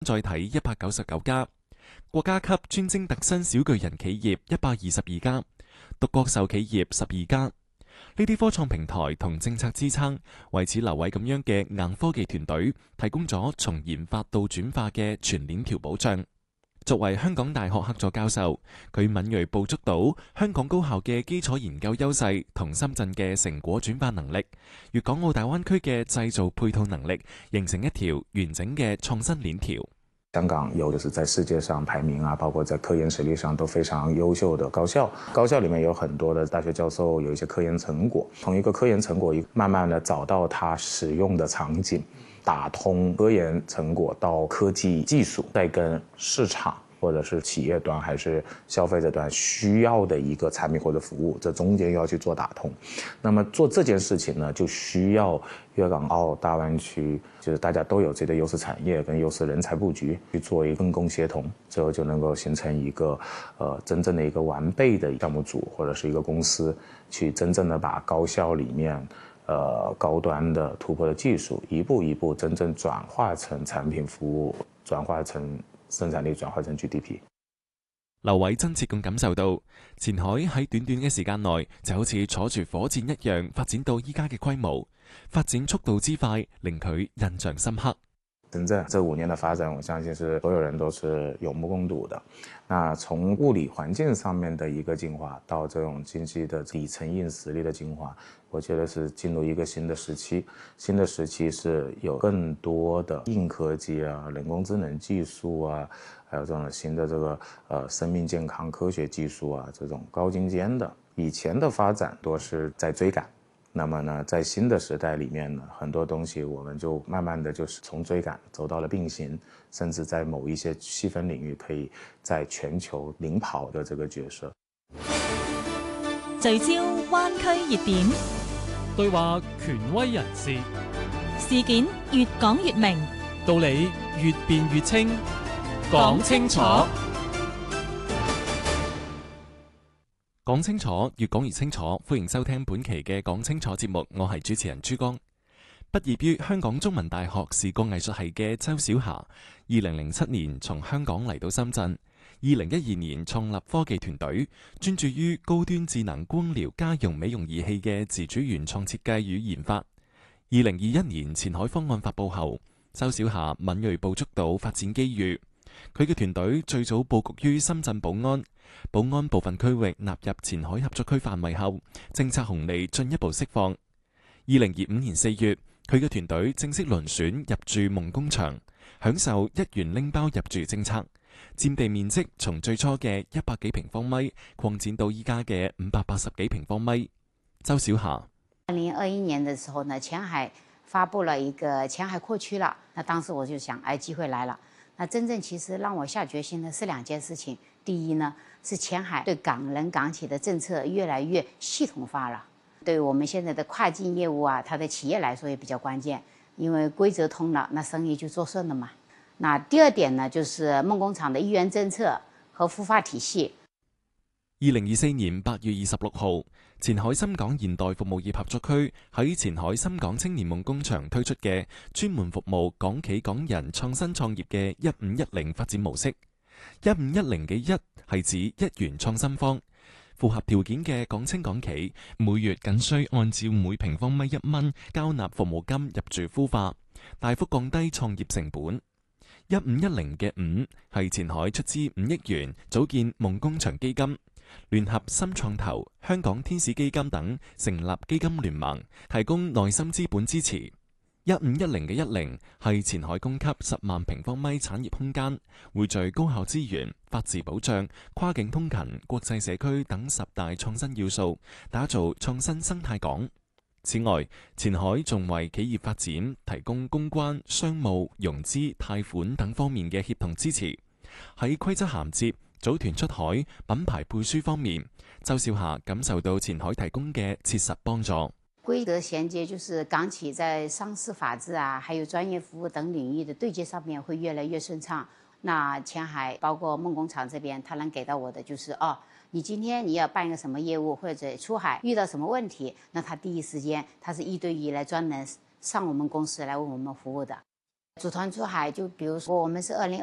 再睇199家，國家級專精特新小巨人企業122家，獨角獸企業12家。呢啲科創平台同政策支撐，為此劉偉咁樣嘅硬科技團隊提供咗從研發到轉化嘅全鏈條保障。作為香港大學客座教授，佢敏銳捕捉到香港高校嘅基礎研究優勢同深圳嘅成果轉化能力，粵港澳大灣區嘅製造配套能力，形成一條完整嘅創新鏈條。 香港有就是在世界上排名啊，包括在科研實力上都非常優秀的高校。高校裡面有很多的大學教授有一些科研成果，從一個科研成果慢慢的找到它使用的場景，打通科研成果到科技技術，再跟市場或者是企業端還是消費者端需要的一個產品或者服務，這中間要去做打通。那麼做這件事情呢，就需要粵港澳大灣區，就是大家都有自己的優勢產業跟優勢人才佈局，去做一個分工協同，最後就能夠形成一個真正的一個完備的項目組或者是一個公司，去真正的把高校裡面高端的突破的技術一步一步真正轉化成產品服務，轉化成生產力，轉化成 GDP。 劉偉真切咁感受到，前海喺短短嘅時間內就好似坐住火箭一樣發展到依家嘅規模，發展速度之快令佢印象深刻。 深圳這5年的發展，我相信是所有人都是有目共睹的。那從物理環境上面的一個進化，到這種經濟的底層硬實力的進化，我覺得是進入一個新的時期。新的時期是有更多的硬科技啊、人工智能技術啊，還有這種新的這個生命健康科學技術啊，這種高精尖的。以前的發展都是在追趕。那麼呢，在新的時代裡面呢，很多東西我們就慢慢的就是從追趕走到了並行，甚至在某一些細分領域可以在全球領跑的這個角色。 聚焦灣區熱點， 對話權威人士， 事件越講越明， 道理越辯越清，講清楚。 講清楚，越講越清楚。歡迎收聽本期嘅講清楚節目，我係主持人朱江。畢業於香港中文大學視覺藝術系嘅周小霞，2007年從香港嚟到深圳，2012年創立科技團隊，專注於高端智能光療家用美容儀器嘅自主原創設計與研發。2021年前海方案發佈後，周小霞敏銳捕捉到發展機遇。佢嘅團隊最早佈局於深圳寶安，寶安部分區域納入前海合作區範圍後，政策紅利進一步釋放。2025年4月，佢嘅團隊正式遴選入駐夢工場，享受1元拎包入住政策，佔地面積從最初嘅100幾平方米擴展到依家嘅580幾平方米。周小霞 2021年的時候呢，前海發布了一個前海擴區了，那當時我就想，機會來了。那真正其實讓我下決心的是2件事情。第一呢，是前海對港人港企的政策越來越系統化了，對我們現在的跨境業務啊，它的企業來說也比較關鍵，因為規則通了，那生意就做順了嘛。那第二點呢，就是夢工廠的1元政策和孵化體系。 2024年8月26號，前海深港現代服務業合作區喺前海深港青年夢工場推出嘅專門服務港企港人創新創業嘅1510發展模式。1510嘅1係指1元創新方，符合條件嘅港青港企每月僅需按照每平方米1蚊交納服務金入駐孵化，大幅降低創業成本。1510嘅5係前海出資5億元組建夢工場基金，聯合深創投、香港天使基金等成立基金聯盟，提供內心資本支持。1510嘅10係前海供給10萬平方米產業空間，匯聚高校資源、法治保障、跨境通勤、國際社區等10大創新要素，打造創新生態港。此外，前海仲為企業發展提供公關、商務、融資、貸款等方面嘅協同支持。喺規則銜接、組團出海、品牌背書方面，周小霞感受到前海提供嘅切實幫助。 規則銜接就是港企在上市法治啊，還有專業服務等領域的對接上面會越來越順暢。那前海包括夢工廠這邊，他能給到我的就是你今天你要辦一個什麼業務或者出海遇到什麼問題，那他第一時間他是1對1來專門上我們公司來為我們服務的。 组团出海，就比如说我们是